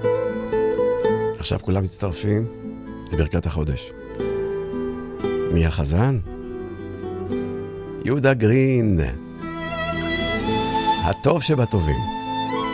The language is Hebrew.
עכשיו כולם מצטרפים לברכת החודש. מי החזן? יהודה גרין, הטוב שבטובים.